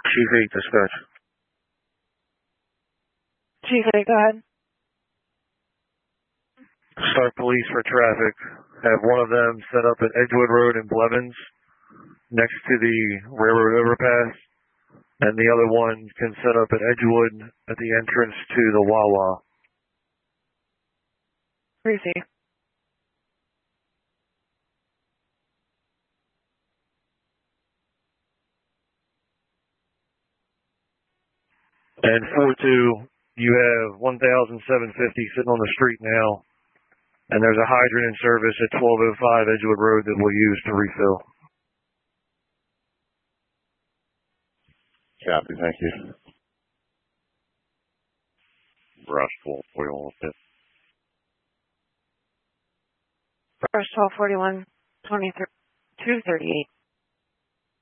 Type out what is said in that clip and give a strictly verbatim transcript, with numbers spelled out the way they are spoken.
Chief eight, dispatch. Chief eight, go ahead. Start police for traffic. Have one of them set up at Edgewood Road in Blevins, next to the railroad overpass, and the other one can set up at Edgewood at the entrance to the Wawa. Receive. And four two, you have one thousand seven hundred fifty sitting on the street now, and there's a hydrant in service at twelve oh five Edgewood Road that we'll use to refill. Copy, thank you. Brush twelve forty-one, okay. Brush twelve forty-one, twenty-two thirty-eight.